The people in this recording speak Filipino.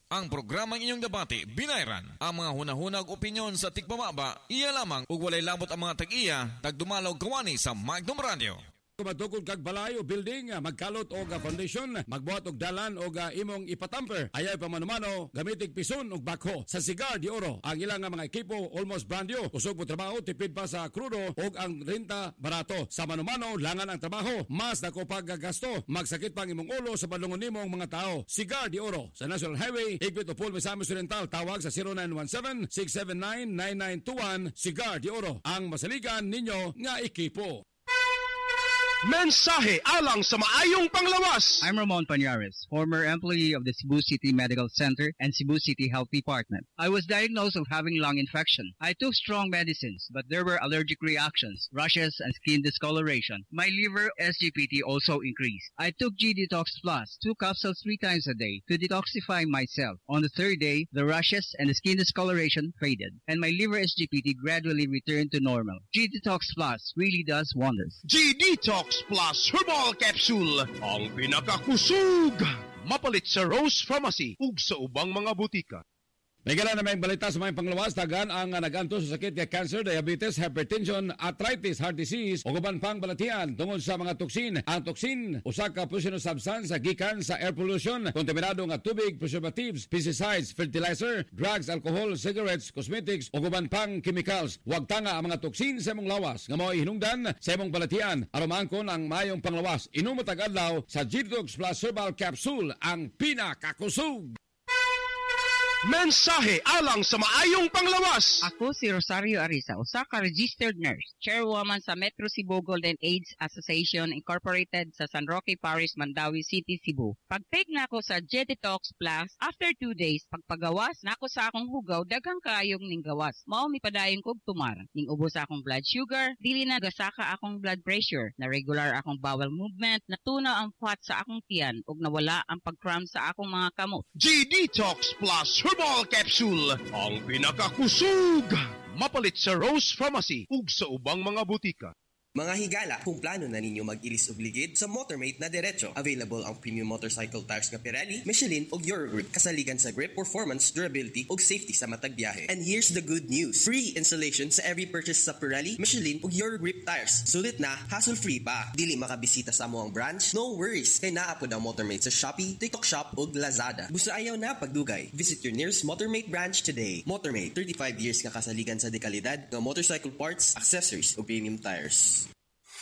Ang programang inyong debate, binayran. Ang mga hunahunag opinyon sa tigpamaba, iya lamang ug walay labot ang mga tag-iya, tagdumalaw kawani sa Magnum Radio. Kumatukod kag balay o building, magkalot o foundation, magbuhat og dalan o imong ipatamper. Ayaw pa manumano, gamitig pison o bakho. Sa Cigar de Oro, ang ilang mga ekipo almost brand new. Usog mo trabaho, tipid pa sa krudo o ang renta barato. Sa manumano, langan ang trabaho, mas dako paggasto. Magsakit pang imong ulo sa balungon nimong mga tao. Cigar de Oro, sa National Highway, Igpit o Paul Misamis Oriental. Tawag sa 0917-679-9921. Cigar de Oro, ang masaligan ninyo nga ekipo. Mensahe alang sa maayong panglawas. I'm Ramon Pañares, former employee of the Cebu City Medical Center and Cebu City Health Department. I was diagnosed of having lung infection. I took strong medicines, but there were allergic reactions, rashes, and skin discoloration. My liver SGPT also increased. I took G-Detox Plus, 2 capsules 3 times a day to detoxify myself. On the third day, the rashes and the skin discoloration faded, and my liver SGPT gradually returned to normal. G-Detox Plus really does wonders. G-Detox Plus Herbal Capsule, ang pinakakusog. Mapalit sa Rose Pharmacy ug sa ubang mga butika. May gala na may balita sa mga panglawas, tagan ang naganto sa sakit kay cancer, diabetes, hypertension, arthritis, heart disease, o guban pang balatian tungod sa mga toksin. Ang toksin, usa ka poisonous substance gikan sa air pollution, kontaminado nga tubig, preservatives, pesticides, fertilizer, drugs, alcohol, cigarettes, cosmetics, o guban pang chemicals. Huwag tanga ang mga toksin sa imong lawas nga mao hinungdan sa imong balatian. Aron maangkon ang mayong panglawas, inom mo tag-adlaw sa G-Detox Plus Herbal Capsule, ang pinakakusog. Mensahe alang sa maayong panglawas. Ako si Rosario Arisa, usa ka registered nurse, chairwoman sa Metro Cebu Golden AIDS Association Incorporated sa San Roque Parish, Mandawi City, Cebu. Pag-take na ako sa G-Detox Plus, after 2 days, pagpagawas na ako sa akong hugaw, daghang kaayong ning gawas. Mao mi padayon kog tumar. Ning ubos sa akong blood sugar, dili na gasaka akong blood pressure, na regular akong bowel movement, natunaw ang fat sa akong tiyan, ug nawala ang pag-cramp sa akong mga kamot. G-Detox Plus Herbal Capsule, ang pinakakusog. Mapalit sa Rose Pharmacy ug sa ubang mga butika. Mga higala, kung plano na ninyo mag-ilis og ligid sa Motormate na diretso, available ang premium motorcycle tires nga Pirelli, Michelin ug Eurogrip, kasaligan sa grip, performance, durability ug safety sa matag biyahe. And here's the good news. Free installation sa every purchase sa Pirelli, Michelin ug Eurogrip tires. Sulit na, hassle-free pa. Dili makabisita sa amoang branch? No worries. Kay naa pod ang Motormate sa Shopee, TikTok Shop ug Lazada. Busa ayaw na pagdugay. Visit your nearest Motormate branch today. Motormate, 35 years nga kasaligan sa dekalidad nga motorcycle parts, accessories ug premium tires.